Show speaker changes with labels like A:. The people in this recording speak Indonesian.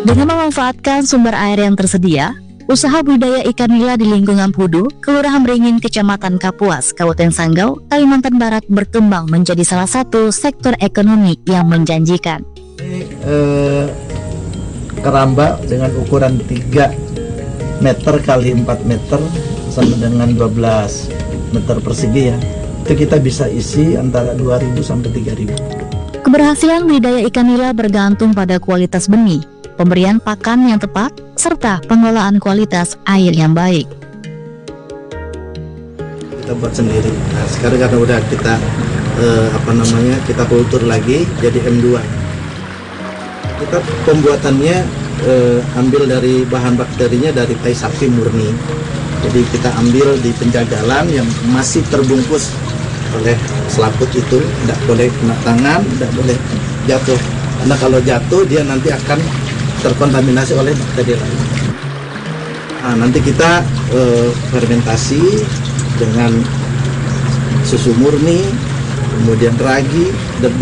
A: Dengan memanfaatkan sumber air yang tersedia, usaha budidaya ikan nila di lingkungan Pudu, Kelurahan Beringin, Kecamatan Kapuas, Kabupaten Sanggau, Kalimantan Barat berkembang menjadi salah satu sektor ekonomi yang menjanjikan.
B: Keramba dengan ukuran 3 meter kali 4 meter sama dengan 12 meter persegi ya. Itu kita bisa isi antara 2.000 sampai 3.000.
A: Keberhasilan budidaya ikan nila bergantung pada kualitas benih, pemberian pakan yang tepat, serta pengelolaan kualitas air yang baik.
B: Kita buat sendiri. Nah, sekarang karena udah kita kita kultur lagi jadi M2. Kita pembuatannya ambil dari bahan bakterinya dari tai sapi murni. Jadi kita ambil di penjagalan yang masih terbungkus oleh selaput itu, tidak boleh kena tangan, tidak boleh jatuh. Karena kalau jatuh dia nanti akan terkontaminasi oleh bakteri lain. Nah, nanti kita fermentasi dengan susu murni, kemudian ragi, dan